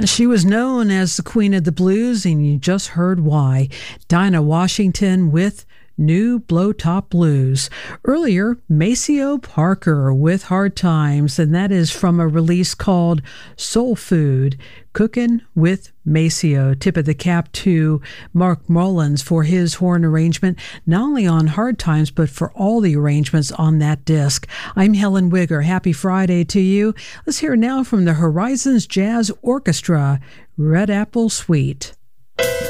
She was known as the Queen of the Blues, and you just heard why. Dinah Washington with New Blowtop Blues. Earlier, Maceo Parker with Hard Times, and that is from a release called Soul Food, Cookin' with Maceo. Tip of the cap to Mark Mullins for his horn arrangement, not only on Hard Times, but for all the arrangements on that disc. I'm Helen Wigger. Happy Friday to you. Let's hear now from the Horizons Jazz Orchestra, Red Apple Suite.